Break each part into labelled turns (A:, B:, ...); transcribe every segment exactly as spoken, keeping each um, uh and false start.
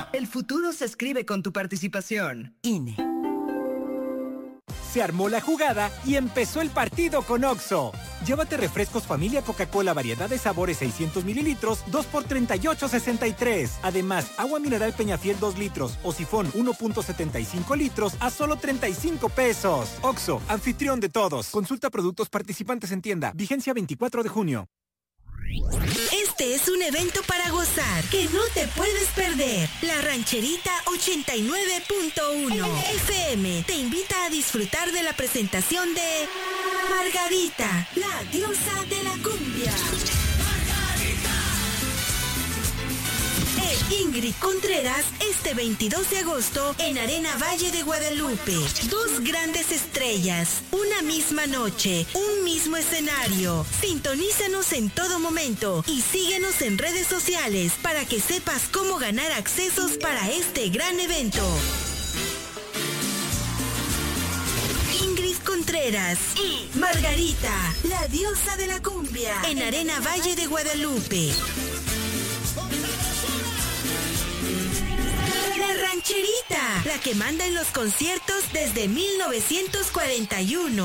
A: El futuro se escribe con tu participación.
B: I N E. Se armó la jugada y empezó el partido con Oxxo. Llévate refrescos familia Coca-Cola variedad de sabores seiscientos mililitros, dos por treinta y ocho sesenta y tres. Además, agua mineral Peñafiel dos litros o sifón uno punto setenta y cinco litros a solo treinta y cinco pesos. Oxxo, anfitrión de todos. Consulta productos participantes en tienda. Vigencia veinticuatro de junio.
C: Este es un evento para gozar que no te puedes perder. La Rancherita ochenta y nueve punto uno F M te invita a disfrutar de la presentación de Margarita, la diosa de la cumbia. Ingrid Contreras este veintidós de agosto en Arena Valle de Guadalupe. Dos grandes estrellas, una misma noche, un mismo escenario. Sintonízanos en todo momento y síguenos en redes sociales para que sepas cómo ganar accesos para este gran evento. Ingrid Contreras y Margarita, la diosa de la cumbia, en Arena Valle de Guadalupe. La Rancherita, la que manda en los conciertos desde mil novecientos cuarenta y uno.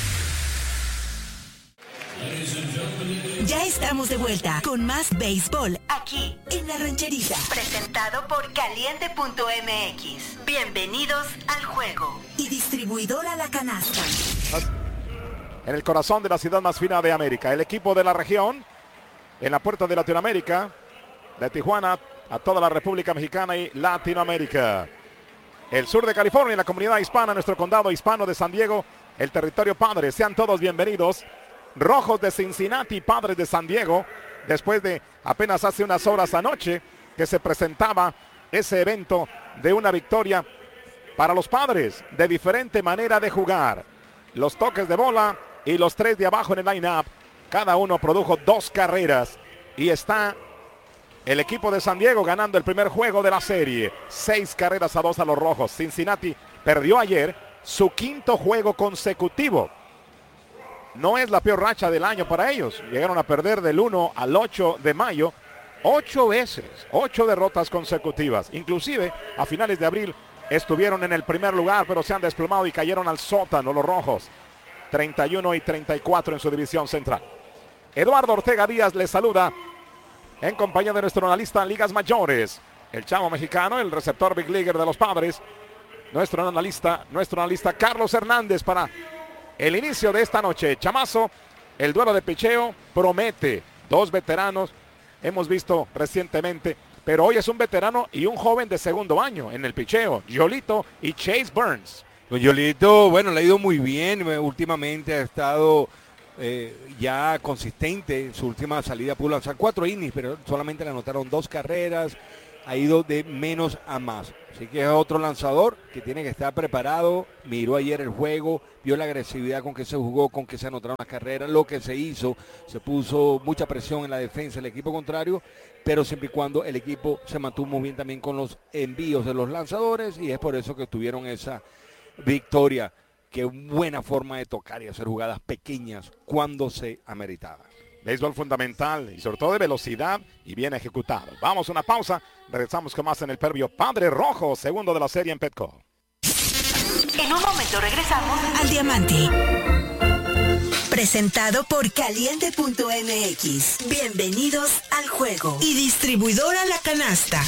C: Ya estamos de vuelta con más béisbol aquí en La Rancherita. Presentado por Caliente punto M X. Bienvenidos al juego. Y distribuidora La Canasta.
D: En el corazón de la ciudad más fina de América, el equipo de la región, en la puerta de Latinoamérica, de Tijuana a toda la República Mexicana y Latinoamérica. El sur de California, la comunidad hispana, nuestro condado hispano de San Diego, el territorio padre. Sean todos bienvenidos. Rojos de Cincinnati, Padres de San Diego, después de apenas hace unas horas anoche que se presentaba ese evento de una victoria para los Padres, de diferente manera de jugar. Los toques de bola y los tres de abajo en el line-up, cada uno produjo dos carreras y está el equipo de San Diego ganando el primer juego de la serie. Seis carreras a dos a los rojos. Cincinnati perdió ayer su quinto juego consecutivo. No es la peor racha del año para ellos. Llegaron a perder del uno al ocho de mayo. Ocho veces, ocho derrotas consecutivas. Inclusive a finales de abril estuvieron en el primer lugar, pero se han desplomado y cayeron al sótano los rojos. treinta y uno y treinta y cuatro en su división central. Eduardo Ortega Díaz les saluda en compañía de nuestro analista en ligas mayores, el chavo mexicano, el receptor big leaguer de los Padres, nuestro analista, nuestro analista Carlos Hernández para el inicio de esta noche. Chamazo, el duelo de picheo promete. Dos veteranos hemos visto recientemente, pero hoy es un veterano y un joven de segundo año en el picheo, Yolito y Chase Burns.
E: Yolito, bueno, le ha ido muy bien, últimamente ha estado Eh, ya consistente. En su última salida pudo lanzar cuatro innings, pero solamente le anotaron dos carreras. Ha ido de menos a más, así que es otro lanzador que tiene que estar preparado. Miró ayer el juego, vio la agresividad con que se jugó, con que se anotaron las carreras, lo que se hizo. Se puso mucha presión en la defensa del equipo contrario, pero siempre y cuando el equipo se mantuvo muy bien también con los envíos de los lanzadores, y es por eso que tuvieron esa victoria. Qué buena forma de tocar y hacer jugadas pequeñas cuando se ameritaba.
D: Béisbol fundamental y sobre todo de velocidad y bien ejecutado. Vamos a una pausa, regresamos con más en el previo Padre Rojo, segundo de la serie en Petco.
C: En un momento regresamos al Diamante. Presentado por Caliente punto M X. Bienvenidos al juego. Y distribuidora La Canasta.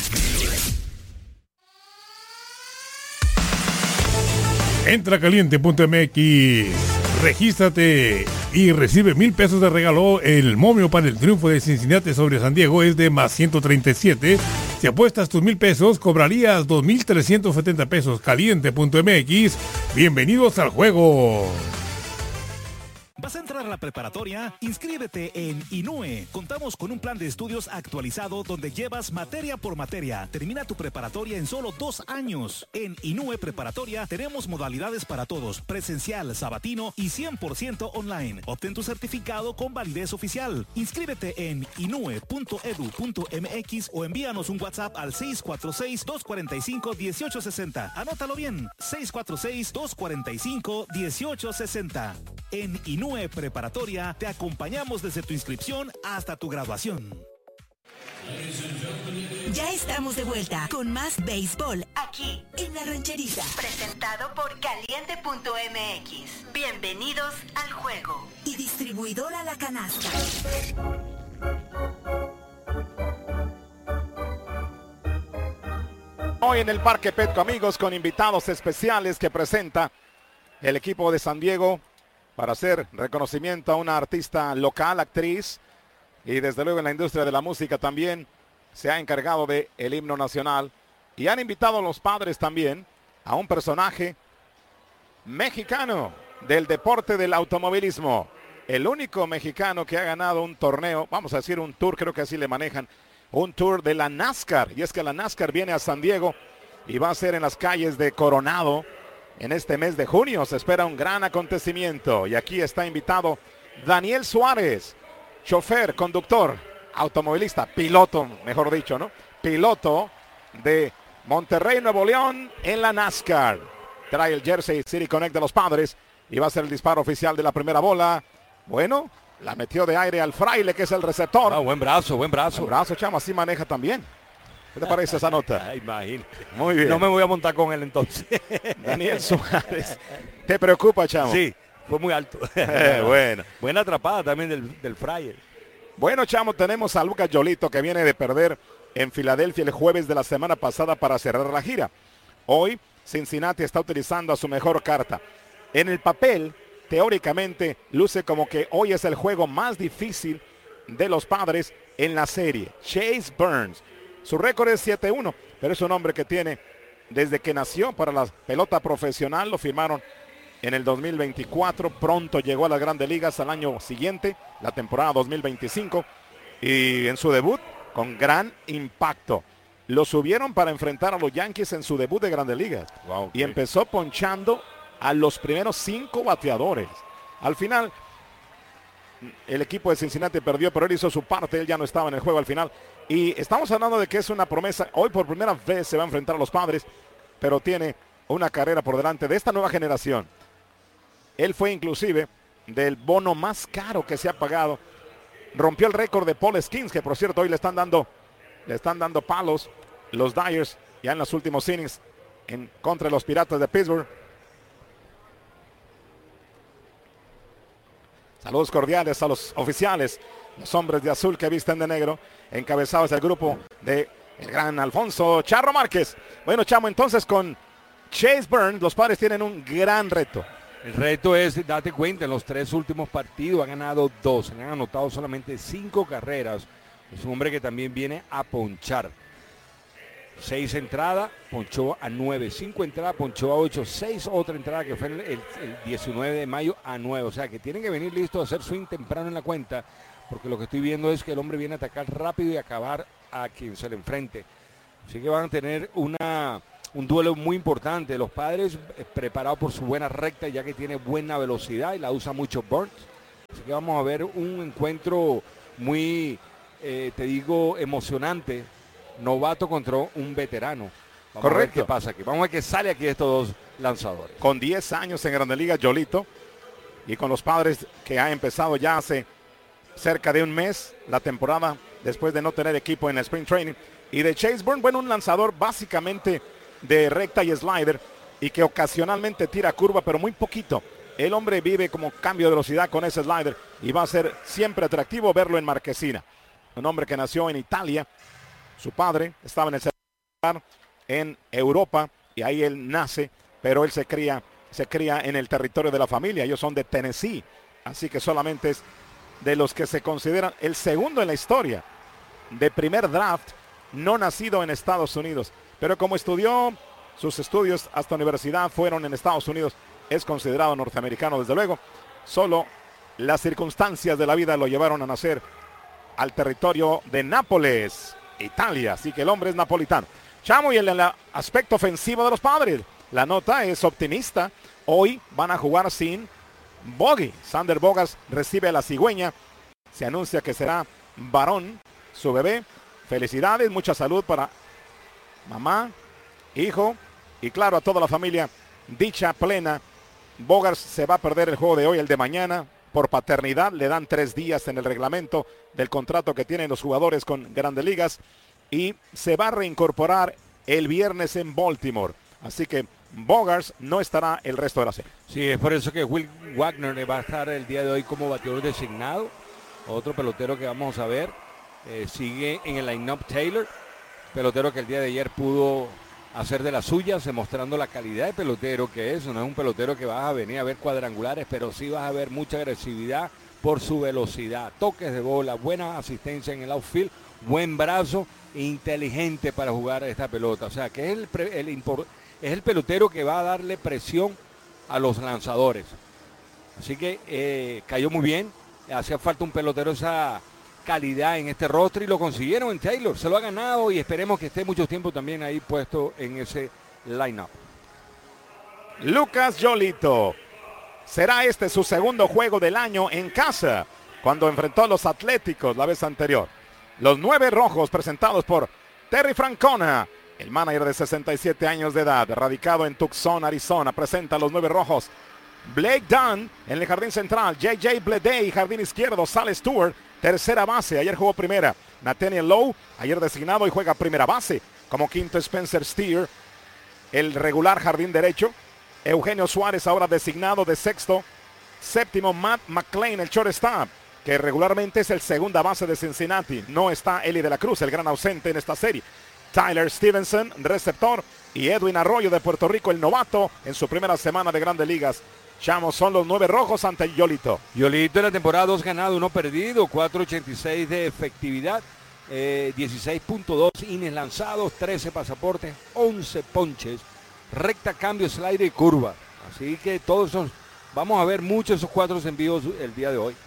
F: Entra a Caliente punto M X, regístrate y recibe mil pesos de regalo. El momio para el triunfo de Cincinnati sobre San Diego es de más ciento treinta y siete. Si apuestas tus mil pesos, cobrarías dos mil trescientos setenta pesos. Caliente punto M X, bienvenidos al juego.
G: ¿Vas a entrar a la preparatoria? Inscríbete en I N U E. Contamos con un plan de estudios actualizado donde llevas materia por materia. Termina tu preparatoria en solo dos años. En I N U E Preparatoria tenemos modalidades para todos, presencial, sabatino y cien por ciento online. Obtén tu certificado con validez oficial. Inscríbete en inue punto edu punto m x o envíanos un WhatsApp al seis cuatro seis, dos cuatro cinco, uno ocho seis cero. Anótalo bien, seis cuatro seis, dos cuatro cinco, uno ocho seis cero. En I N U E Preparatoria te acompañamos desde tu inscripción hasta tu graduación.
C: Ya estamos de vuelta con más béisbol aquí en La Rancherita. Presentado por Caliente punto M X. Bienvenidos al juego. Y distribuidora La Canasta.
D: Hoy en el Parque Petco, amigos, con invitados especiales que presenta el equipo de San Diego para hacer reconocimiento a una artista local, actriz, y desde luego en la industria de la música también se ha encargado de el himno nacional. Y han invitado a los padres también a un personaje mexicano del deporte del automovilismo. El único mexicano que ha ganado un torneo, vamos a decir un tour, creo que así le manejan, un tour de la NASCAR. Y es que la NASCAR viene a San Diego y va a ser en las calles de Coronado en este mes de junio. Se espera un gran acontecimiento. Y aquí está invitado Daniel Suárez, chofer, conductor, automovilista, piloto, mejor dicho, ¿no? Piloto de Monterrey, Nuevo León en la NASCAR. Trae el jersey City Connect de los padres y va a ser el disparo oficial de la primera bola. Bueno, la metió de aire al Fraile, que es el receptor.
E: Ah, buen brazo, buen brazo.
D: Buen brazo, chamo, así maneja también. ¿Qué te parece esa nota?
E: Ah, imagínate.
D: Muy bien.
E: No me voy a montar con él entonces.
D: Daniel Suárez. ¿Te preocupa, chamo?
E: Sí, fue muy alto.
D: Eh, bueno.
E: Buena atrapada también del, del Fryer.
D: Bueno, chamo, tenemos a Lucas Yolito, que viene de perder en Filadelfia el jueves de la semana pasada para cerrar la gira. Hoy, Cincinnati está utilizando a su mejor carta. En el papel, teóricamente, luce como que hoy es el juego más difícil de los padres en la serie. Chase Burns. Su récord es siete uno, pero es un hombre que tiene desde que nació para la pelota profesional. Lo firmaron en el dos mil veinticuatro. Pronto llegó a las grandes ligas al año siguiente, la temporada dos mil veinticinco. Y en su debut, con gran impacto. Lo subieron para enfrentar a los Yankees en su debut de grandes ligas. Wow, y empezó ponchando a los primeros cinco bateadores. Al final, el equipo de Cincinnati perdió, pero él hizo su parte. Él ya no estaba en el juego al final. Y estamos hablando de que es una promesa. Hoy por primera vez se va a enfrentar a los padres, pero tiene una carrera por delante de esta nueva generación. Él fue inclusive del bono más caro que se ha pagado. Rompió el récord de Paul Skeens, que por cierto hoy le están dando, le están dando palos los Dyers ya en los últimos innings en contra de los Piratas de Pittsburgh. Saludos cordiales a los oficiales, los hombres de azul que visten de negro, encabezados del grupo de el gran Alfonso Charro Márquez. Bueno, chamo, entonces con Chase Burns, los padres tienen un gran reto.
E: El reto es, date cuenta, en los tres últimos partidos ha ganado dos, han anotado solamente cinco carreras. Es un hombre que también viene a ponchar. Seis entradas, ponchó a nueve, cinco entradas, ponchó a ocho, seis otra entrada que fue el, el, el diecinueve de mayo a nueve. O sea que tienen que venir listos a hacer swing temprano en la cuenta, porque lo que estoy viendo es que el hombre viene a atacar rápido y acabar a quien se le enfrente. Así que van a tener una... un duelo muy importante. Los padres eh, preparados por su buena recta, ya que tiene buena velocidad y la usa mucho Burns. Así que vamos a ver un encuentro muy, eh, te digo, emocionante. Novato contra un veterano. Vamos
D: Correcto.
E: a ver qué pasa aquí. Vamos a ver qué sale aquí de estos dos lanzadores.
D: Con diez años en Grandes Ligas, Yolito, y con los padres que ha empezado ya hace cerca de un mes la temporada después de no tener equipo en el Spring Training. Y de Chase Burns, bueno, un lanzador básicamente de recta y slider y que ocasionalmente tira curva, pero muy poquito. El hombre vive como cambio de velocidad con ese slider y va a ser siempre atractivo verlo en Marquesina. Un hombre que nació en Italia, su padre estaba en el lugar en Europa y ahí él nace, pero él se cría, se cría en el territorio de la familia. Ellos son de Tennessee, así que solamente es de los que se consideran el segundo en la historia de primer draft no nacido en Estados Unidos. Pero como estudió, sus estudios hasta universidad fueron en Estados Unidos, es considerado norteamericano desde luego. Solo las circunstancias de la vida lo llevaron a nacer al territorio de Nápoles, Italia. Así que el hombre es napolitano. Chamo, y en el aspecto ofensivo de los padres, la nota es optimista. Hoy van a jugar sin Bogey. Sander Bogas recibe a la cigüeña. Se anuncia que será varón, su bebé. Felicidades, mucha salud para mamá, hijo y claro a toda la familia. Dicha plena. Bogas se va a perder el juego de hoy, el de mañana, por paternidad. Le dan tres días en el reglamento del contrato que tienen los jugadores con Grandes Ligas. y se va a reincorporar el viernes en Baltimore. Así que Bogaerts no estará el resto de la serie.
E: Sí, es por eso que Will Wagner va a estar el día de hoy como bateador designado. Otro pelotero que vamos a ver. Eh, sigue en el line-up Taylor, pelotero que el día de ayer pudo hacer de las suyas, demostrando la calidad de pelotero que es. No es un pelotero que vas a venir a ver cuadrangulares, pero sí vas a ver mucha agresividad por su velocidad, toques de bola, buena asistencia en el outfield, buen brazo, inteligente para jugar esta pelota. O sea, que es el, pre, el, es el pelotero que va a darle presión a los lanzadores. Así que eh, cayó muy bien. Hacía falta un pelotero esa calidad en este roster y lo consiguieron en Taylor. Se lo ha ganado y esperemos que esté mucho tiempo también ahí puesto en ese line-up.
D: Lucas Giolito. Será este su segundo juego del año en casa, cuando enfrentó a los Atléticos la vez anterior. Los nueve rojos presentados por Terry Francona, el manager de sesenta y siete años de edad, radicado en Tucson, Arizona, presenta a los nueve rojos. Blake Dunn en el jardín central, J J Bleday, jardín izquierdo, Sal Stewart, tercera base, ayer jugó primera. Nathaniel Lowe, ayer designado y juega primera base. Como quinto, Spencer Steer, el regular jardín derecho. Eugenio Suárez ahora designado de sexto. Séptimo, Matt McLean, el shortstop, que regularmente es el segunda base de Cincinnati. No está Eli de la Cruz, el gran ausente en esta serie. Tyler Stevenson, receptor. Y Edwin Arroyo de Puerto Rico, el novato, en su primera semana de Grandes Ligas. Chamos, son los nueve rojos ante Giolito.
E: Giolito en la temporada, dos ganados, uno perdido, cuatro ochenta y seis de efectividad, eh, dieciséis punto dos innings lanzados, trece pasaportes, once ponches, recta, cambio, slider y curva. Así que todos esos, vamos a ver muchos esos cuatro envíos el día de hoy.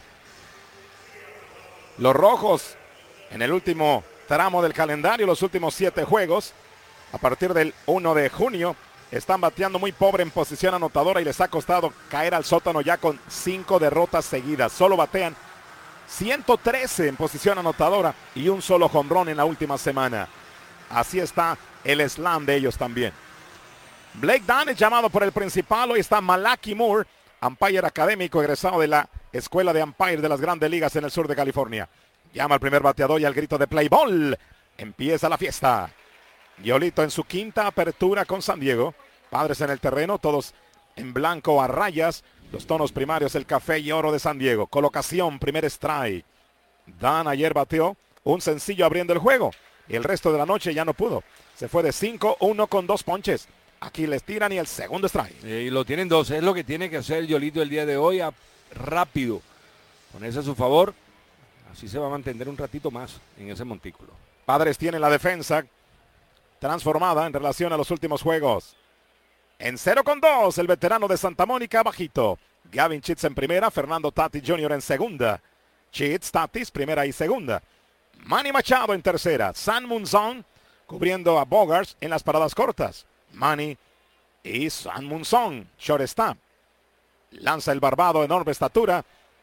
D: Los rojos en el último tramo del calendario, los últimos siete juegos, a partir del primero de junio, están bateando muy pobre en posición anotadora y les ha costado caer al sótano ya con cinco derrotas seguidas. Solo batean ciento trece en posición anotadora y un solo jonrón en la última semana. Así está el slam de ellos también. Blake Dunn es llamado por el principal. Hoy está Malaki Moore, umpire académico egresado de la Escuela de Umpire de las Grandes Ligas en el sur de California. Llama al primer bateador y al grito de play ball. Empieza la fiesta. Giolito en su quinta apertura con San Diego. Padres en el terreno, todos en blanco a rayas. Los tonos primarios, el café y oro de San Diego. Colocación, primer strike. Dan ayer bateó un sencillo abriendo el juego. Y el resto de la noche ya no pudo. Se fue de cinco uno con dos ponches. Aquí les tiran y el segundo strike.
E: Y lo tienen dos. Es lo que tiene que hacer Giolito el día de hoy. A, rápido. Ponerse a su favor. Así se va a mantener un ratito más en ese montículo.
D: Padres tienen la defensa transformada en relación a los últimos juegos. En cero con dos, el veterano de Santa Mónica bajito. Gavin Chitz en primera, Fernando Tatis junior en segunda. Chitz, Tatis, primera y segunda. Manny Machado en tercera. San Munzon cubriendo a Bogaerts en las paradas cortas. Manny y San Munzon, shortstop. Lanza el barbado, enorme estatura.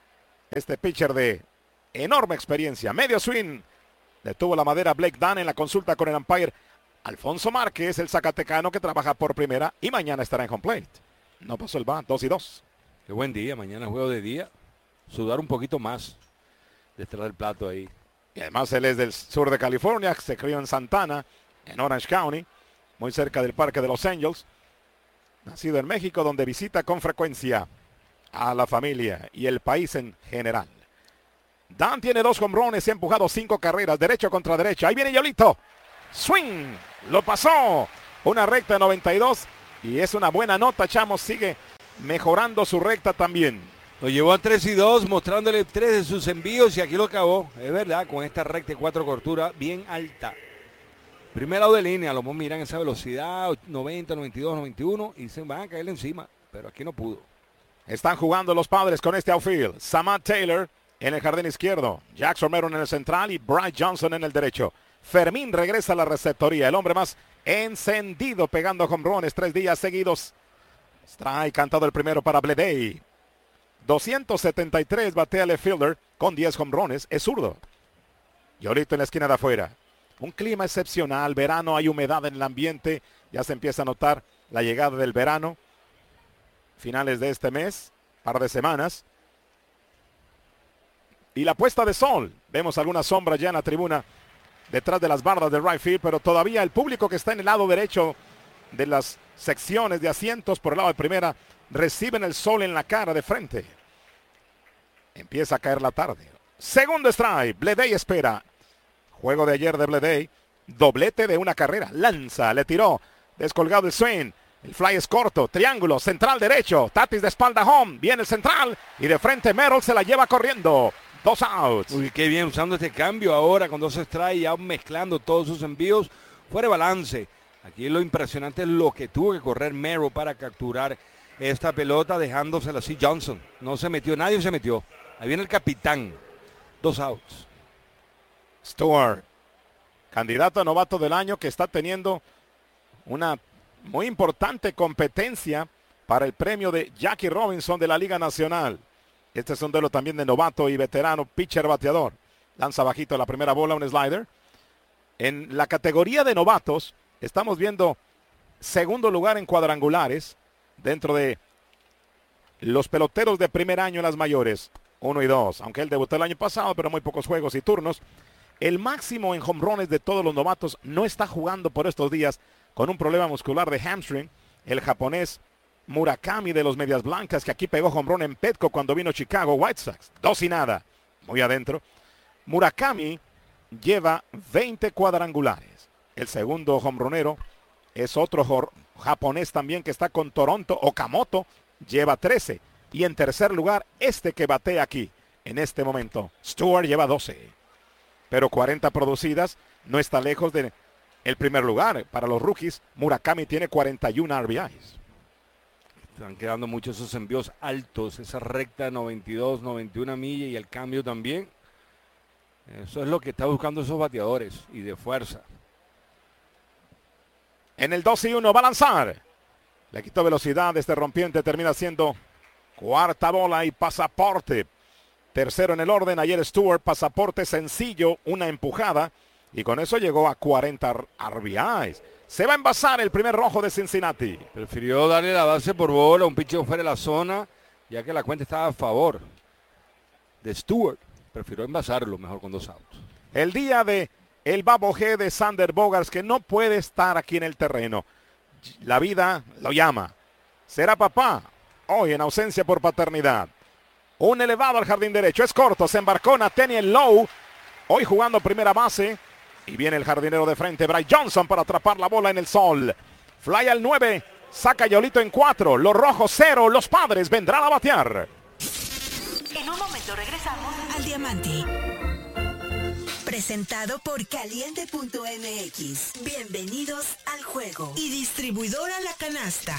D: Este pitcher de enorme experiencia. Medio swing. Detuvo la madera Blake Dunn en la consulta con el umpire Alfonso Márquez, el zacatecano que trabaja por primera y mañana estará en home plate. No pasó el bat, dos y dos.
E: Qué buen día, mañana juego de día. Sudar un poquito más detrás del plato ahí.
D: Y además él es del sur de California, se crió en Santana, en Orange County, muy cerca del Parque de Los Angels. Nacido en México, donde visita con frecuencia a la familia y el país en general. Dan tiene dos jonrones y ha empujado cinco carreras, derecho contra derecha. Ahí viene Giolito. Swing, lo pasó. Una recta de noventa y dos y es una buena nota. Chamos sigue mejorando su recta también.
E: Lo llevó a tres y dos, mostrándole tres de sus envíos y aquí lo acabó. Es verdad, con esta recta de cuatro corturas bien alta. Primer lado de línea, los dos miran esa velocidad, noventa, noventa y dos, noventa y uno y se van a caerle encima, pero aquí no pudo.
D: Están jugando los Padres con este outfield. Samad Taylor en el jardín izquierdo, Jax Romero en el central y Bryce Johnson en el derecho. Fermín regresa a la receptoría, el hombre más encendido pegando jonrones tres días seguidos. Strike cantado el primero para Bleday. doscientos setenta y tres batea el fielder con diez jonrones, es zurdo. Y ahorita en la esquina de afuera. Un clima excepcional, verano, hay humedad en el ambiente, ya se empieza a notar la llegada del verano. Finales de este mes, par de semanas. Y la puesta de sol, vemos alguna sombra ya en la tribuna detrás de las barras del right field, pero todavía el público que está en el lado derecho de las secciones de asientos por el lado de primera reciben el sol en la cara de frente. Empieza a caer la tarde. Segundo strike, Bleday espera. Juego de ayer de Bleday, doblete de una carrera, lanza, le tiró, descolgado el swing, el fly es corto, triángulo, central derecho, Tatis de espalda home, viene el central y de frente Merrill se la lleva corriendo. Dos outs.
E: Uy, qué bien usando este cambio ahora con dos strikes, ya mezclando todos sus envíos fuera de balance. Aquí lo impresionante es lo que tuvo que correr Merrill para capturar esta pelota, dejándosela así Johnson. No se metió, nadie se metió. Ahí viene el capitán. Dos outs.
D: Stewart, candidato a novato del año, que está teniendo una muy importante competencia para el premio de Jackie Robinson de la Liga Nacional. Este es un duelo también de novato y veterano, pitcher bateador. Lanza bajito la primera bola, un slider. En la categoría de novatos, estamos viendo segundo lugar en cuadrangulares dentro de los peloteros de primer año en las mayores. Uno y dos, aunque él debutó el año pasado, pero muy pocos juegos y turnos. El máximo en home runs de todos los novatos no está jugando por estos días con un problema muscular de hamstring. El japonés Murakami de los Medias Blancas, que aquí pegó home run en Petco cuando vino Chicago White Sox. Dos y nada, muy adentro. Murakami lleva veinte cuadrangulares. El segundo home runero es otro japonés también que está con Toronto, Okamoto, lleva trece. Y en tercer lugar, este que batea aquí, en este momento, Stewart lleva doce. Pero cuarenta producidas, no está lejos del primer lugar. Para los rookies, Murakami tiene cuarenta y uno R B Is.
E: Están quedando muchos esos envíos altos, esa recta noventa y dos, noventa y una millas y el cambio también. Eso es lo que está buscando esos bateadores y de fuerza.
D: En el dos y uno va a lanzar. Le quitó velocidad, este rompiente termina siendo cuarta bola y pasaporte. Tercero en el orden, ayer Stewart, pasaporte sencillo, una empujada. Y con eso llegó a cuarenta R B Is. Se va a envasar el primer rojo de Cincinnati.
E: Prefirió darle la base por bola, un pitcher fuera de la zona, ya que la cuenta estaba a favor de Stewart. Prefirió envasarlo mejor con dos outs.
D: El día de el babo G de Sander Bogaerts, que no puede estar aquí en el terreno. La vida lo llama. Será papá hoy en ausencia por paternidad. Un elevado al jardín derecho, es corto, se embarcó Nathaniel Lowe, hoy jugando primera base. Y viene el jardinero de frente, Bryce Johnson, para atrapar la bola en el sol. Fly al nueve, saca Yolito en cuatro, los rojos cero, los padres vendrán a batear.
C: En un momento regresamos al Diamante. Presentado por Caliente punto M X. Bienvenidos al juego. Y distribuidora La Canasta.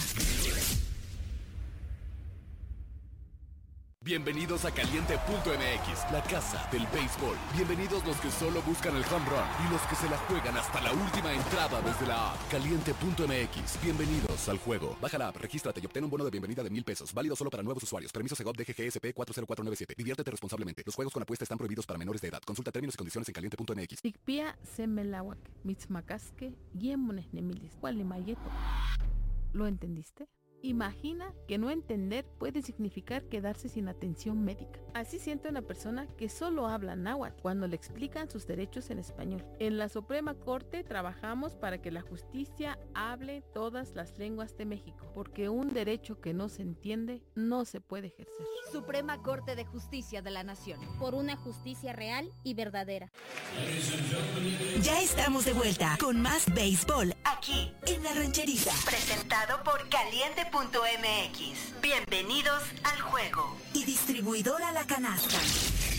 H: Bienvenidos a Caliente punto M X, la casa del béisbol. Bienvenidos los que solo buscan el home run y los que se la juegan hasta la última entrada desde la app. Caliente punto M X, bienvenidos al juego. Baja la app, regístrate y obtén un bono de bienvenida de mil pesos. Válido solo para nuevos usuarios. Permiso Segov D G G S P cuatro cero cuatro nueve siete. Diviértete responsablemente. Los juegos con apuesta están prohibidos para menores de edad. Consulta términos y condiciones en Caliente punto M X.
I: Tikpia semelawak, mitzmakaske, yemones nemilis, mayeto. ¿Lo entendiste? Imagina que no entender puede significar quedarse sin atención médica. Así siente una persona que solo habla náhuatl cuando le explican sus derechos en español. En la Suprema Corte trabajamos para que la justicia hable todas las lenguas de México, porque un derecho que no se entiende no se puede ejercer.
J: Suprema Corte de Justicia de la Nación, por una justicia real y verdadera.
C: Ya estamos de vuelta con más béisbol aquí en La Rancherita. Presentado por Caliente punto M X. Bienvenidos al juego. Y distribuidora La Canasta.